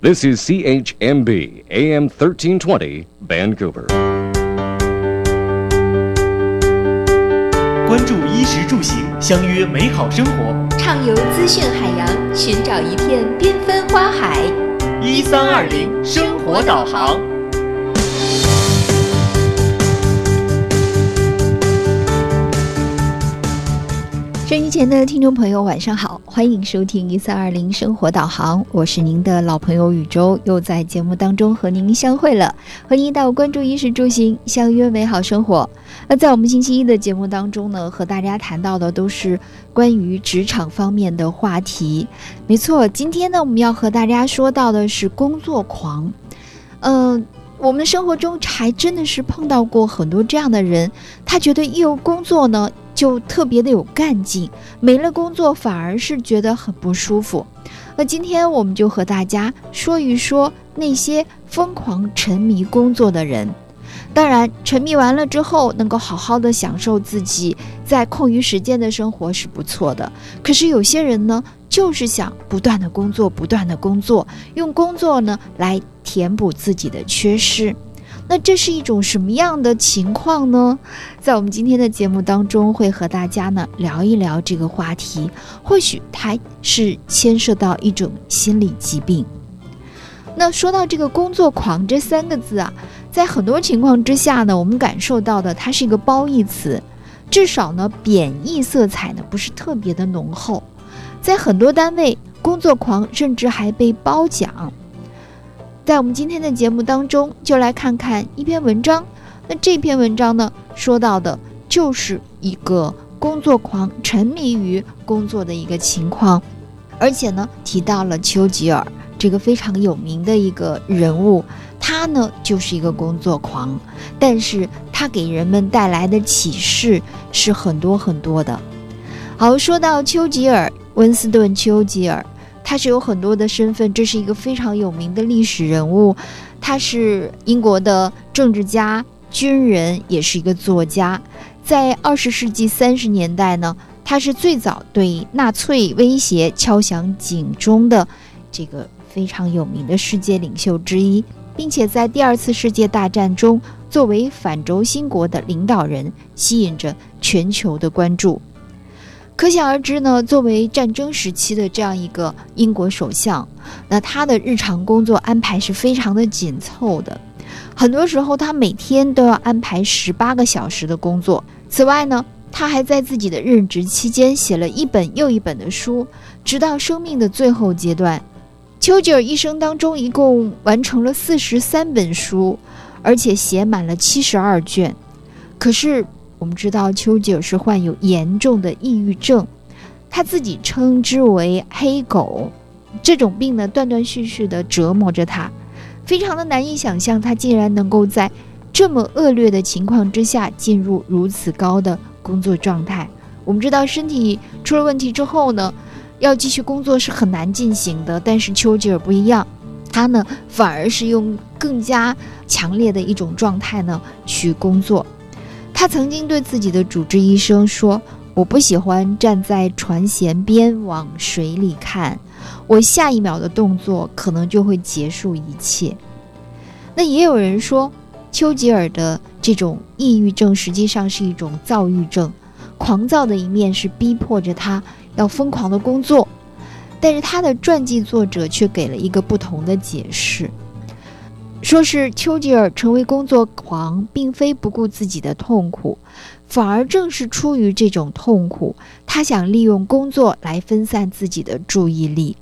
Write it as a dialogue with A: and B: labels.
A: This is CHMB AM 1320 Vancouver.
B: 关注衣食住行，相约美好生活。
C: 畅游资讯海洋，寻找一片缤纷花海。
B: 1320生活导航。
C: 收音前的听众朋友晚上好，欢迎收听1320生活导航，我是您的老朋友宇宙，又在节目当中和您相会了，欢迎到关注衣食住行，相约美好生活。那在我们星期一的节目当中呢，和大家谈到的都是关于职场方面的话题。没错，今天呢我们要和大家说到的是工作狂。我们生活中还真的是碰到过很多这样的人，他觉得一有工作呢就特别的有干劲，没了工作反而是觉得很不舒服。那今天我们就和大家说一说那些疯狂沉迷工作的人。当然沉迷完了之后能够好好的享受自己在空余时间的生活是不错的，可是有些人呢就是想不断的工作，用工作呢来填补自己的缺失。那这是一种什么样的情况呢？在我们今天的节目当中会和大家呢聊一聊这个话题，或许它是牵涉到一种心理疾病。那说到这个工作狂这三个字啊，在很多情况之下呢，我们感受到的它是一个褒义词，至少呢贬义色彩呢不是特别的浓厚。在很多单位，工作狂甚至还被褒奖。在我们今天的节目当中，就来看看一篇文章。那这篇文章呢，说到的就是一个工作狂沉迷于工作的一个情况，而且呢，提到了丘吉尔这个非常有名的一个人物，他呢就是一个工作狂，但是他给人们带来的启示是很多很多的。好，说到丘吉尔，温斯顿·丘吉尔，他是有很多的身份，这是一个非常有名的历史人物。他是英国的政治家、军人，也是一个作家。在20世纪30年代呢，他是最早对纳粹威胁敲响警钟的这个非常有名的世界领袖之一，并且在第二次世界大战中作为反轴心国的领导人，吸引着全球的关注。可想而知呢，作为战争时期的这样一个英国首相，那他的日常工作安排是非常的紧凑的，很多时候他每天都要安排18个小时的工作。此外呢，他还在自己的任职期间写了一本又一本的书，直到生命的最后阶段。丘吉尔一生当中一共完成了43本书，而且写满了72卷。可是我们知道丘吉尔是患有严重的抑郁症，他自己称之为黑狗。这种病呢断断续续的折磨着他，非常的难以想象他竟然能够在这么恶劣的情况之下进入如此高的工作状态。我们知道身体出了问题之后呢，要继续工作是很难进行的，但是丘吉尔不一样，他呢反而是用更加强烈的一种状态呢去工作。他曾经对自己的主治医生说，我不喜欢站在船舷边往水里看，我下一秒的动作可能就会结束一切。那也有人说，丘吉尔的这种抑郁症实际上是一种躁郁症，狂躁的一面是逼迫着他要疯狂的工作，但是他的传记作者却给了一个不同的解释，说是丘吉尔成为工作狂并非不顾自己的痛苦，反而正是出于这种痛苦，他想利用工作来分散自己的注意力。